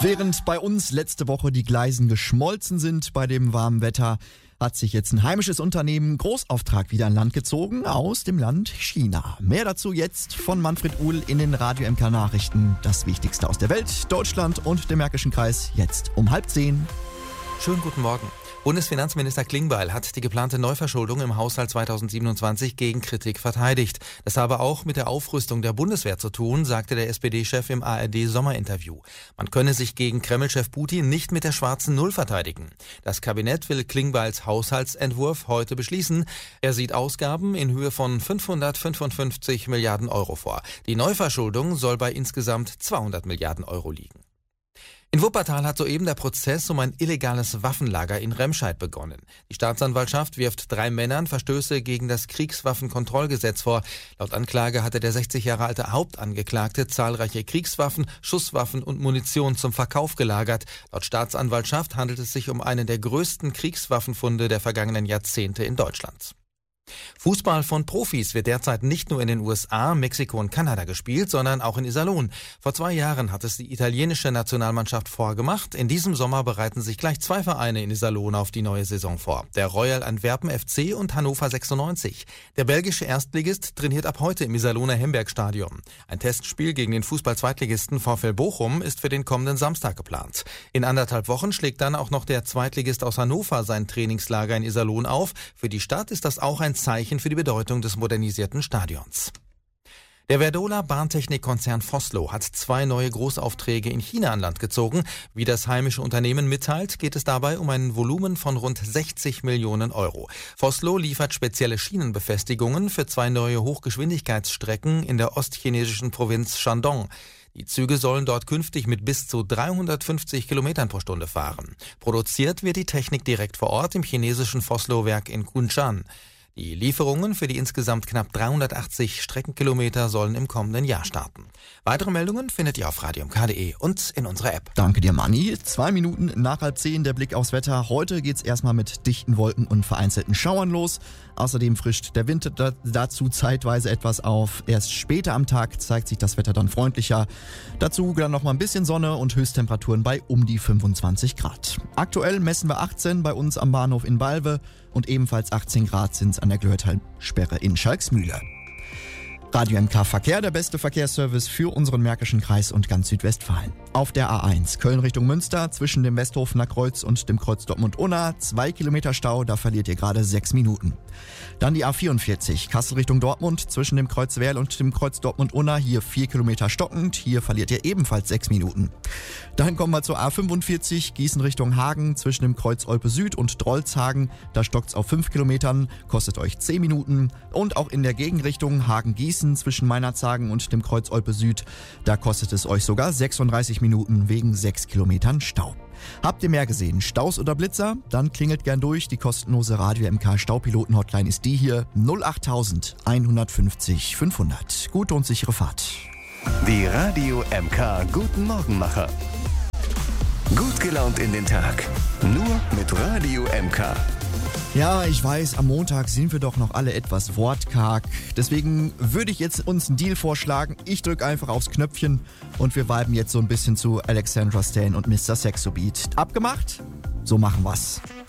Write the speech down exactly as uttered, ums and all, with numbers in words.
Während bei uns letzte Woche die Gleisen geschmolzen sind bei dem warmen Wetter, hat sich jetzt ein heimisches Unternehmen Großauftrag wieder an Land gezogen aus dem Land China. Mehr dazu jetzt von Manfred Uhl in den Radio M K Nachrichten. Das Wichtigste aus der Welt, Deutschland und dem Märkischen Kreis jetzt um halb zehn. Schönen guten Morgen. Bundesfinanzminister Klingbeil hat die geplante Neuverschuldung im Haushalt zweitausendsiebenundzwanzig gegen Kritik verteidigt. Das habe auch mit der Aufrüstung der Bundeswehr zu tun, sagte der S P D-Chef im A R D-Sommerinterview. Man könne sich gegen Kreml-Chef Putin nicht mit der schwarzen Null verteidigen. Das Kabinett will Klingbeils Haushaltsentwurf heute beschließen. Er sieht Ausgaben in Höhe von fünfhundertfünfundfünfzig Milliarden Euro vor. Die Neuverschuldung soll bei insgesamt zweihundert Milliarden Euro liegen. In Wuppertal hat soeben der Prozess um ein illegales Waffenlager in Remscheid begonnen. Die Staatsanwaltschaft wirft drei Männern Verstöße gegen das Kriegswaffenkontrollgesetz vor. Laut Anklage hatte der sechzig Jahre alte Hauptangeklagte zahlreiche Kriegswaffen, Schusswaffen und Munition zum Verkauf gelagert. Laut Staatsanwaltschaft handelt es sich um einen der größten Kriegswaffenfunde der vergangenen Jahrzehnte in Deutschland. Fußball von Profis wird derzeit nicht nur in den U S A, Mexiko und Kanada gespielt, sondern auch in Iserlohn. Vor zwei Jahren hat es die italienische Nationalmannschaft vorgemacht. In diesem Sommer bereiten sich gleich zwei Vereine in Iserlohn auf die neue Saison vor. Der Royal Antwerpen F C und Hannover sechsundneunzig. Der belgische Erstligist trainiert ab heute im Iserlohner Hemberg-Stadion. Ein Testspiel gegen den Fußball-Zweitligisten VfL Bochum ist für den kommenden Samstag geplant. In anderthalb Wochen schlägt dann auch noch der Zweitligist aus Hannover sein Trainingslager in Iserlohn auf. Für die Stadt ist das auch ein Zeichen für die Bedeutung des modernisierten Stadions. Der Verdola Bahntechnikkonzern Vossloh hat zwei neue Großaufträge in China an Land gezogen. Wie das heimische Unternehmen mitteilt, geht es dabei um ein Volumen von rund sechzig Millionen Euro. Vossloh liefert spezielle Schienenbefestigungen für zwei neue Hochgeschwindigkeitsstrecken in der ostchinesischen Provinz Shandong. Die Züge sollen dort künftig mit bis zu dreihundertfünfzig Kilometern pro Stunde fahren. Produziert wird die Technik direkt vor Ort im chinesischen Vossloh-Werk in Kunshan. Die Lieferungen für die insgesamt knapp dreihundertachtzig Streckenkilometer sollen im kommenden Jahr starten. Weitere Meldungen findet ihr auf radio m k punkt d e und in unserer App. Danke dir, Manni. Zwei Minuten nach halb zehn der Blick aufs Wetter. Heute geht's erstmal mit dichten Wolken und vereinzelten Schauern los. Außerdem frischt der Wind da, dazu zeitweise etwas auf. Erst später am Tag zeigt sich das Wetter dann freundlicher. Dazu dann noch mal ein bisschen Sonne und Höchsttemperaturen bei um die fünfundzwanzig Grad. Aktuell messen wir achtzehn bei uns am Bahnhof in Balve und ebenfalls achtzehn Grad sind es an der Glöhrtalsperre in Schalksmühle. Radio M K Verkehr, der beste Verkehrsservice für unseren Märkischen Kreis und ganz Südwestfalen. Auf der A eins Köln Richtung Münster zwischen dem Westhofener Kreuz und dem Kreuz Dortmund-Unna, zwei Kilometer Stau, da verliert ihr gerade sechs Minuten. Dann die A vierundvierzig Kassel Richtung Dortmund zwischen dem Kreuz Werl und dem Kreuz Dortmund-Unna, hier vier Kilometer stockend, hier verliert ihr ebenfalls sechs Minuten. Dann kommen wir zur A fünfundvierzig Gießen Richtung Hagen zwischen dem Kreuz Olpe Süd und Drolzhagen, da stockt's auf fünf Kilometern, kostet euch zehn Minuten. Und auch in der Gegenrichtung Hagen-Gießen zwischen Meinerzhagen und dem Kreuz Olpe Süd, da kostet es euch sogar sechsunddreißig Minuten wegen sechs Kilometern Stau. Habt ihr mehr gesehen, Staus oder Blitzer? Dann klingelt gern durch. Die kostenlose Radio M K Staupiloten-Hotline ist die hier null acht hundertfünfzig fünfhundert. Gute und sichere Fahrt. Die Radio M K Guten Morgenmacher. Gut gelaunt in den Tag. Nur mit Radio M K. Ja, ich weiß, am Montag sind wir doch noch alle etwas wortkarg. Deswegen würde ich jetzt uns einen Deal vorschlagen. Ich drücke einfach aufs Knöpfchen und wir viben jetzt so ein bisschen zu Alexandra Stan und Mister Sexo Beat. Abgemacht? So machen wir's.